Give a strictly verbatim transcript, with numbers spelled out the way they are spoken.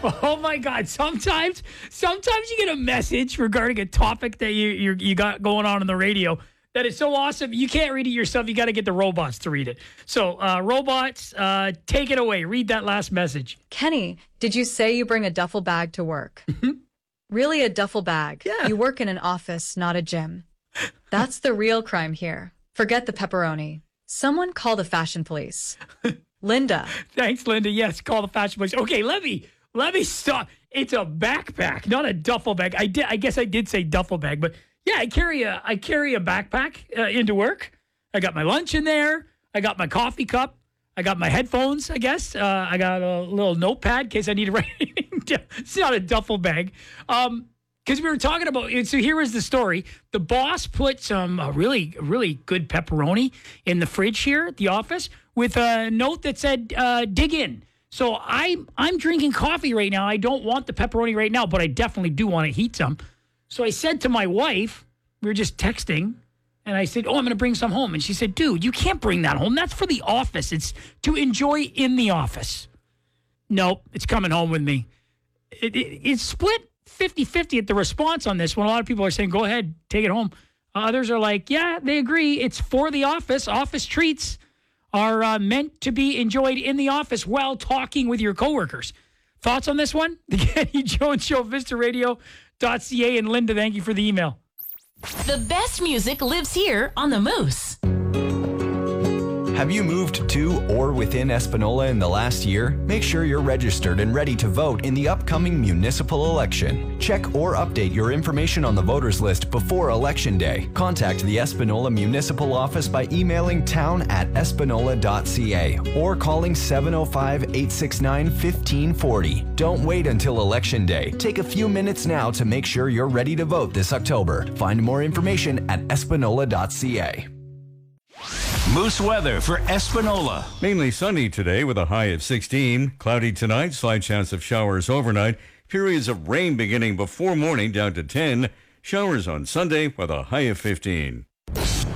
Oh my God! Sometimes, sometimes you get a message regarding a topic that you you you got going on on the radio that is so awesome you can't read it yourself. You got to get the robots to read it. So, uh, robots, uh, take it away. Read that last message. Kenny, did you say you bring a duffel bag to work? Really, a duffel bag? Yeah. You work in an office, not a gym. That's the real crime here. Forget the pepperoni. Someone call the fashion police. Linda. Thanks, Linda. Yes, call the fashion police. Okay, let me let me stop. It's a backpack, not a duffel bag. I did. I guess I did say duffel bag, but yeah, I carry a I carry a backpack uh, into work. I got my lunch in there. I got my coffee cup. I got my headphones. I guess uh, I got a little notepad in case I need to write anything down. It's not a duffel bag. Um, Because we were talking about, so here is the story. The boss put some uh, really, really good pepperoni in the fridge here at the office with a note that said, uh, dig in. So I, I'm drinking coffee right now. I don't want the pepperoni right now, but I definitely do want to heat some. So I said to my wife, we were just texting, and I said, oh, I'm going to bring some home. And she said, dude, you can't bring that home. That's for the office. It's to enjoy in the office. Nope, it's coming home with me. It, it, it's split fifty-fifty at the response on this one. A lot of people are saying, go ahead, take it home. Others are like, yeah, they agree. It's for the office. Office treats are uh, meant to be enjoyed in the office while talking with your coworkers. Thoughts on this one? The Kenny Jones Show, Vista Radio dot C A. And Linda, thank you for the email. The best music lives here on the Moose. Have you moved to or within Espanola in the last year? Make sure you're registered and ready to vote in the upcoming municipal election. Check or update your information on the voters list before Election Day. Contact the Espanola Municipal Office by emailing town at espanola dot c a or calling seven oh five, eight six nine, one five four oh. Don't wait until Election Day. Take a few minutes now to make sure you're ready to vote this October. Find more information at espanola dot c a. Moose weather for Espanola. Mainly sunny today with a high of sixteen. Cloudy tonight, slight chance of showers overnight. Periods of rain beginning before morning down to ten. Showers on Sunday with a high of fifteen.